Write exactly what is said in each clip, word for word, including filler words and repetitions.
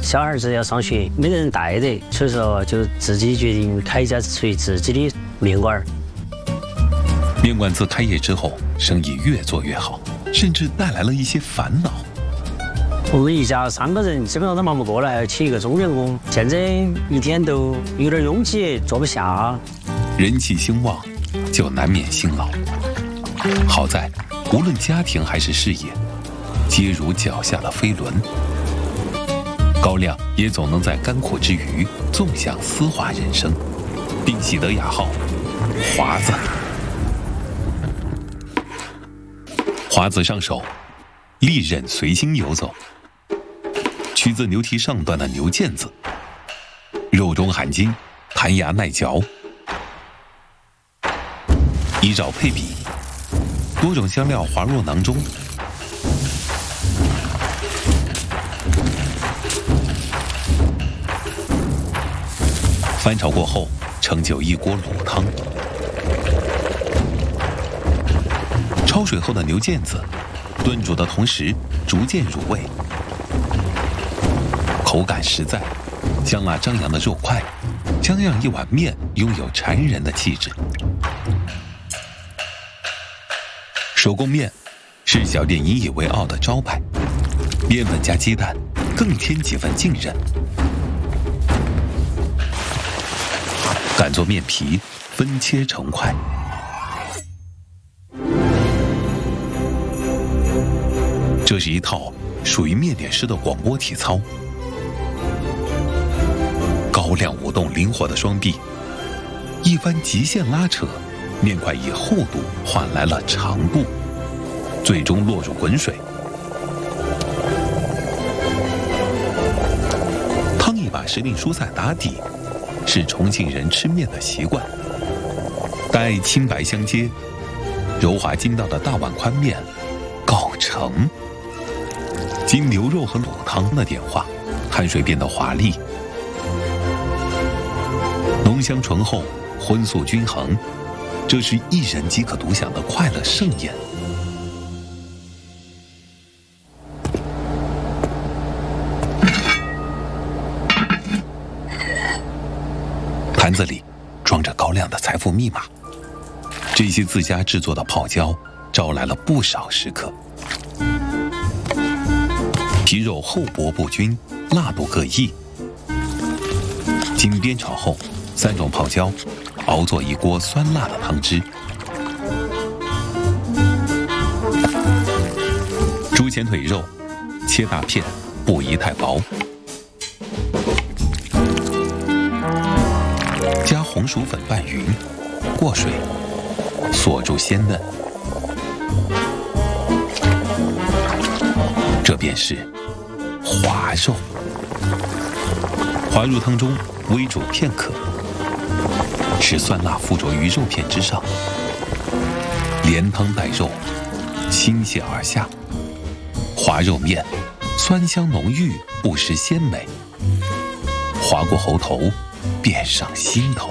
小孩子要上学，没人带的，所以说就自己决定开一家属于自己的面馆。 面馆自开业之后，生意越做越好，甚至带来了一些烦恼。 我们一家三个人基本上都忙不过来，请一个钟员工，现在一天都有点拥挤，坐不下。 人气兴旺，就难免辛劳。好在，无论家庭还是事业，皆如脚下的飞轮。高亮也总能在甘苦之余，纵享丝滑人生，并喜得雅号“华子”。华子上手，利刃随心游走。取自牛蹄上端的牛腱子，肉中含筋，弹牙耐嚼。依照配比，多种香料滑入囊中，翻炒过后，成就一锅卤汤。焯水后的牛腱子，炖煮的同时逐渐入味，口感实在，香辣张扬的肉块，将让一碗面拥有馋人的气质。手工面是小店引以为傲的招牌，面粉加鸡蛋，更添几分浸润。擀做面皮，分切成块。这是一套属于面点师的广播体操。高亮舞动灵活的双臂，一番极限拉扯，面块以厚度换来了长度，最终落入滚水。汤一把时令蔬菜打底，是重庆人吃面的习惯。待清白相接，柔滑筋道的大碗宽面告成。经牛肉和卤汤的点化，碳水变得华丽，浓香醇厚，荤素均衡，这是一人即可独享的快乐盛宴。坛子里装着高亮的财富密码，这些自家制作的泡椒招来了不少食客。皮肉厚薄不均，辣度各异。经煸炒后，三种泡椒熬做一锅酸辣的汤汁。猪前腿肉切大片，不宜太薄。加红薯粉拌匀，过水，锁住鲜嫩。这便是滑肉，滑入汤中，煨煮片刻，使酸辣附着于肉片之上，连汤带肉，倾泻而下。滑肉面，酸香浓郁，不失鲜美。划过喉头，便上心头。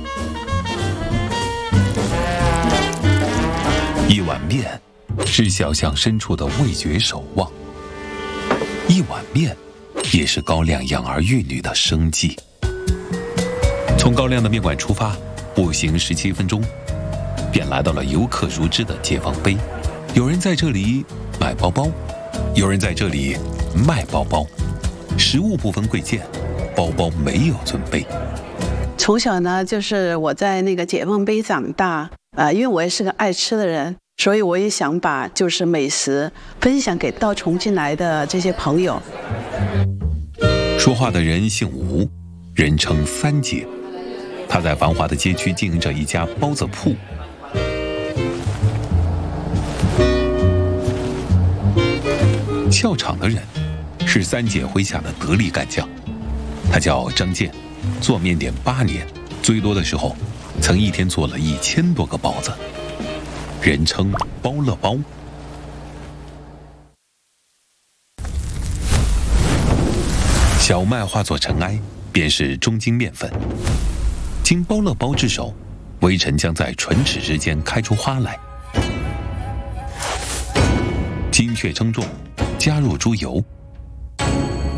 一碗面，是小巷深处的味觉守望。一碗面，也是高亮养儿育女的生计。从高亮的面馆出发，步行十七分钟，便来到了游客如织的解放碑。有人在这里买包包，有人在这里卖包包，食物不分贵贱，包包没有尊卑。 从小呢，就是我在那个解放碑长大，呃，因为我也是个爱吃的人。所以我也想把就是美食分享给到重庆来的这些朋友。 说话的人姓吴，人称三姐。她在繁华的街区经营着一家包子铺。笑场的人是三姐麾下的得力干将，他叫张健，做面点八年，最多的时候曾一天做了一千多个包子。人称包乐包。小麦化作尘埃，便是中筋面粉。经包乐包之手，微尘将在唇齿之间开出花来。精确称重，加入猪油，